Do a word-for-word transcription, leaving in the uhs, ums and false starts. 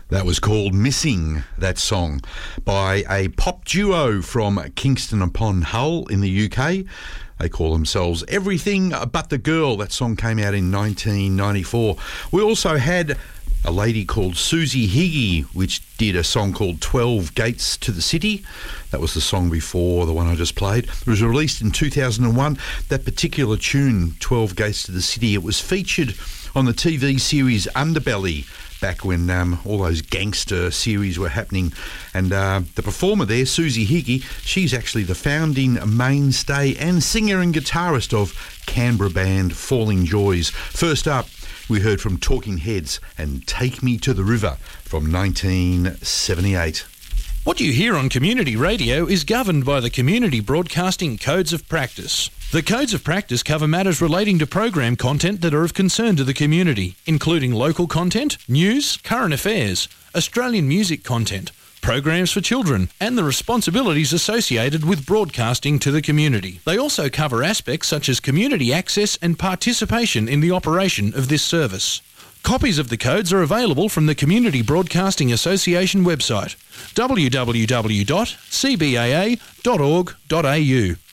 That was called Missing, that song, by a pop duo from Kingston upon Hull in the U K. They call themselves Everything But the Girl. That song came out in nineteen ninety-four. We also had a lady called Susie Higgy, which did a song called twelve Gates to the City. That was the song before the one I just played. It was released in two thousand one. That particular tune, twelve Gates to the City, it was featured on the T V series Underbelly, back when um, all those gangster series were happening. And uh, the performer there, Susie Higgy, she's actually the founding mainstay and singer and guitarist of Canberra band Falling Joys. First up, we heard from Talking Heads and Take Me to the River from nineteen seventy-eight. What you hear on community radio is governed by the Community Broadcasting Codes of Practice. The Codes of Practice cover matters relating to program content that are of concern to the community, including local content, news, current affairs, Australian music content, programs for children, and the responsibilities associated with broadcasting to the community. They also cover aspects such as community access and participation in the operation of this service. Copies of the codes are available from the Community Broadcasting Association website, w w w dot c b a a dot org dot a u.